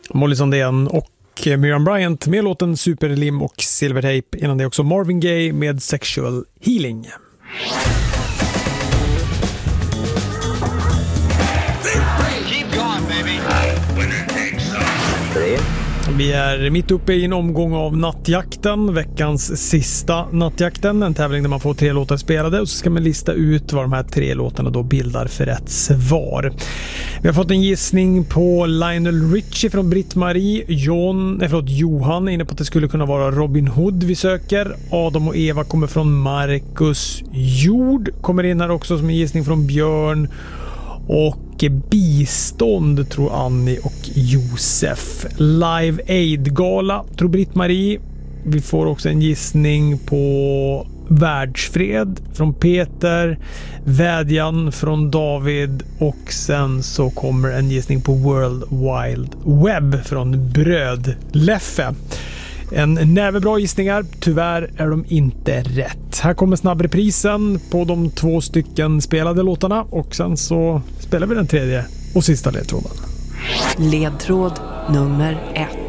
Molly Sandén och Miriam Bryant med låten Superlim och Silvertape. Innan det också Marvin Gaye med Sexual Healing. Vi är mitt uppe i en omgång av nattjakten, veckans sista nattjakten, en tävling där man får 3 låtar spelade och så ska man lista ut vad de här 3 låtarna då bildar för rätt svar. Vi har fått en gissning på Lionel Richie från Britt-Marie. Johan är inne på att det skulle kunna vara Robin Hood vi söker. Adam och Eva kommer från Marcus. Jord kommer in här också som en gissning från Björn. Och bistånd tror Annie och Josef. Live Aid-gala tror Britt-Marie. Vi får också en gissning på världsfred från Peter. Vädjan från David. Och sen så kommer en gissning på World Wide Web från Bröd-Leffe. En näve bra gissningar, tyvärr är de inte rätt. Här kommer snabbreprisen på de 2 stycken spelade låtarna och sen så spelar vi den 3:e och sista ledtråden. Ledtråd nummer 1.